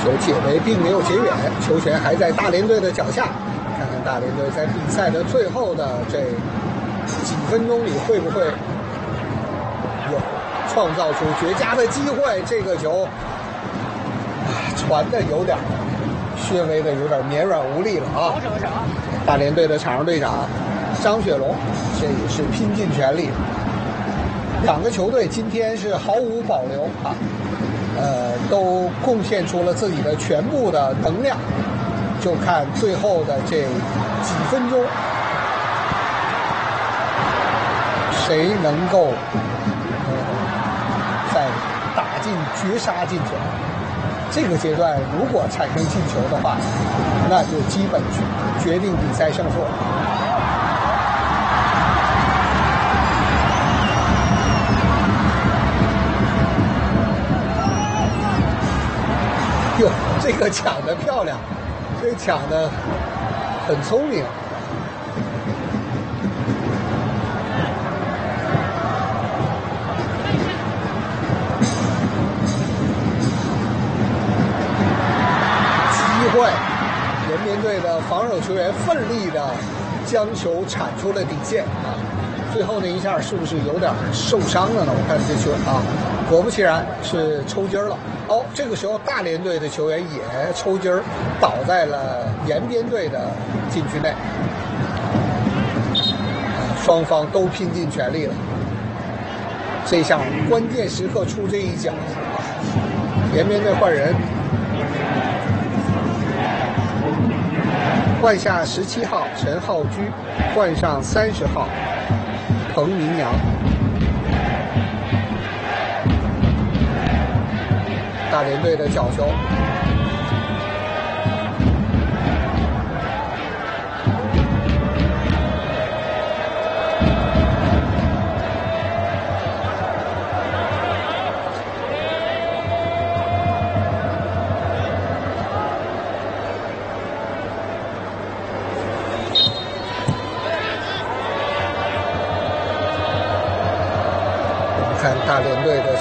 球解围并没有解远，球权还在大连队的脚下。看看大连队在比赛的最后的这几分钟里会不会有创造出绝佳的机会。这个球传的有点略微的有点绵软无力了啊！大连队的场上队长张雪龙，这也是拼尽全力。两个球队今天是毫无保留啊，都贡献出了自己的全部的能量，就看最后的这几分钟，谁能够再打进绝杀进球。这个阶段如果产生进球的话，那就基本决定比赛胜负。哟，这个抢得漂亮，这抢得很聪明。机会，人民队的防守球员奋力的将球铲出了底线啊！最后那一下是不是有点受伤了呢？我看这球啊，果不其然是抽筋了。哦，这个时候大连队的球员也抽筋儿，倒在了延边队的禁区内。双方都拼尽全力了。这下关键时刻出这一脚，延边队换人。换下17号陈浩居，换上30号彭明阳。大连队的角球，看大连队的